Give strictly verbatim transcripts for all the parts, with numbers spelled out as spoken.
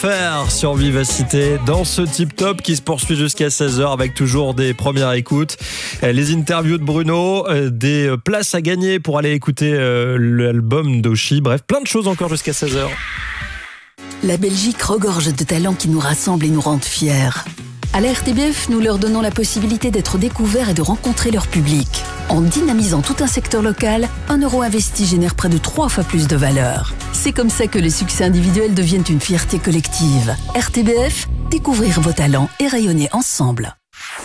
Faire sur Vivacité dans ce Tip Top qui se poursuit jusqu'à seize heures avec toujours des premières écoutes, les interviews de Bruno, des places à gagner pour aller écouter l'album d'Oshi, bref plein de choses encore jusqu'à seize heures. La Belgique regorge de talents qui nous rassemblent et nous rendent fiers. À la R T B F, nous leur donnons la possibilité d'être découverts et de rencontrer leur public. En dynamisant tout un secteur local, un euro investi génère près de trois fois plus de valeur. C'est comme ça que les succès individuels deviennent une fierté collective. R T B F, découvrir vos talents et rayonner ensemble.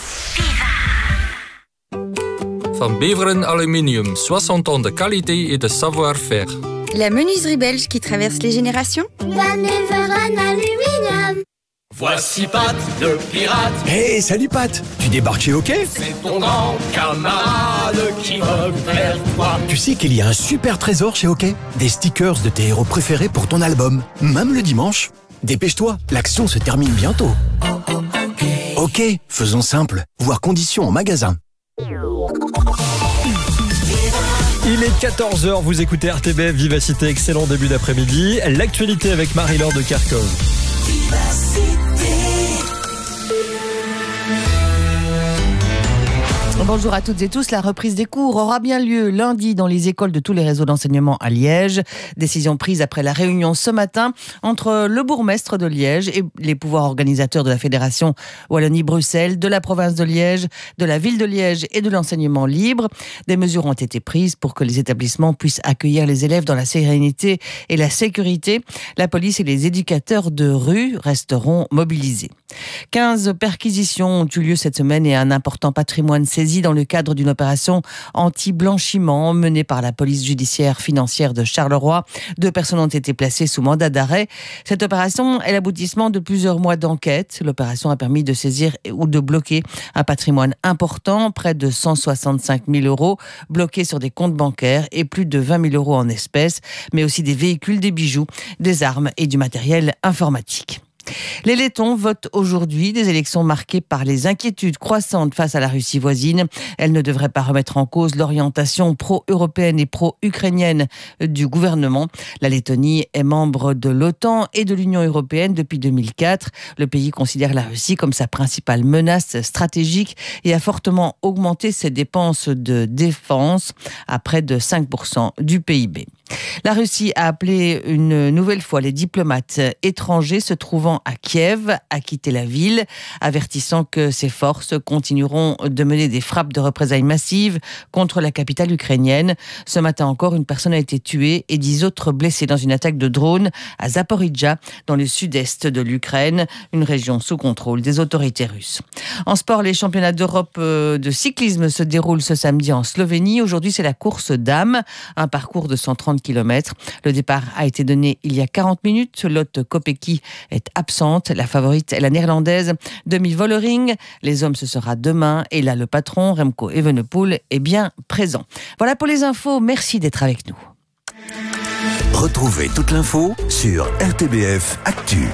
Van Beveren Aluminium, soixante ans de qualité et de savoir-faire. La menuiserie belge qui traverse les générations. Van Beveren Aluminium. Voici Pat, le pirate. Hé, hey, salut Pat. Tu débarques chez OK? C'est ton grand camarade qui revient vers toi. Tu sais qu'il y a un super trésor chez OK? Des stickers de tes héros préférés pour ton album, même le dimanche. Dépêche-toi, l'action se termine bientôt. Oh, oh, OK. OK, faisons simple. Voir conditions en magasin. Il est quatorze heures, vous écoutez R T B F Vivacité, excellent début d'après-midi. L'actualité avec Marie-Laure de Kharkov. Bonjour à toutes et tous. La reprise des cours aura bien lieu lundi dans les écoles de tous les réseaux d'enseignement à Liège. Décision prise après la réunion ce matin entre le bourgmestre de Liège et les pouvoirs organisateurs de la Fédération Wallonie-Bruxelles, de la province de Liège, de la ville de Liège et de l'enseignement libre. Des mesures ont été prises pour que les établissements puissent accueillir les élèves dans la sérénité et la sécurité. La police et les éducateurs de rue resteront mobilisés. quinze perquisitions ont eu lieu cette semaine et un important patrimoine saisi dans le cadre d'une opération anti-blanchiment menée par la police judiciaire financière de Charleroi. Deux personnes ont été placées sous mandat d'arrêt. Cette opération est l'aboutissement de plusieurs mois d'enquête. L'opération a permis de saisir ou de bloquer un patrimoine important, près de cent soixante-cinq mille euros, bloqués sur des comptes bancaires et plus de vingt mille euros en espèces, mais aussi des véhicules, des bijoux, des armes et du matériel informatique. Les Lettons votent aujourd'hui, des élections marquées par les inquiétudes croissantes face à la Russie voisine. Elles ne devraient pas remettre en cause l'orientation pro-européenne et pro-ukrainienne du gouvernement. La Lettonie est membre de l'OTAN et de l'Union européenne depuis deux mille quatre. Le pays considère la Russie comme sa principale menace stratégique et a fortement augmenté ses dépenses de défense à près de cinq pour cent du P I B. La Russie a appelé une nouvelle fois les diplomates étrangers se trouvant à Kiev à quitter la ville, avertissant que ses forces continueront de mener des frappes de représailles massives contre la capitale ukrainienne. Ce matin encore, une personne a été tuée et dix autres blessés dans une attaque de drone à Zaporijjia, dans le sud-est de l'Ukraine, une région sous contrôle des autorités russes. En sport, les championnats d'Europe de cyclisme se déroulent ce samedi en Slovénie. Aujourd'hui, c'est la course dames, un parcours de cent trente kilomètres. Le départ a été donné il y a quarante minutes. Lotte Kopecky est absente. La favorite est la néerlandaise Demi Vollering. Les hommes, ce sera demain. Et là, le patron, Remco Evenepoel, est bien présent. Voilà pour les infos. Merci d'être avec nous. Retrouvez toute l'info sur R T B F Actu.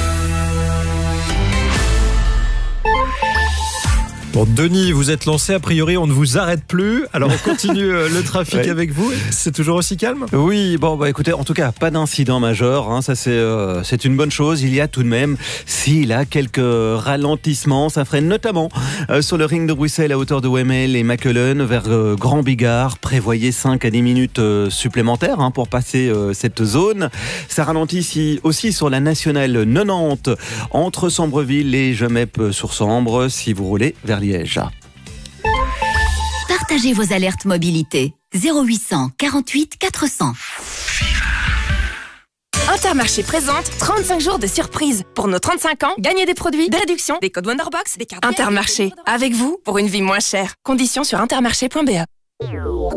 Bon, Denis, vous êtes lancé, a priori on ne vous arrête plus, alors on continue le trafic ouais. avec vous, c'est toujours aussi calme? Oui, bon bah écoutez, en tout cas pas d'incident majeur, hein, ça c'est euh, c'est une bonne chose. Il y a tout de même, s'il a quelques ralentissements, ça freine notamment euh, sur le ring de Bruxelles à hauteur de Wemmel et Makelen vers euh, Grand Bigard. Prévoyez cinq à dix minutes euh, supplémentaires hein, pour passer euh, cette zone. Ça ralentit ici, aussi sur la nationale quatre-vingt-dix entre Sambreville et Gemep-sur-Sambre si vous roulez vers Liège. Partagez vos alertes mobilité. zéro huit cent quarante-huit quatre cents. Intermarché présente trente-cinq jours de surprise. Pour nos trente-cinq ans, gagnez des produits, des réductions, des codes Wonderbox, des cartes. Intermarché, avec vous pour une vie moins chère. Conditions sur intermarché point b e.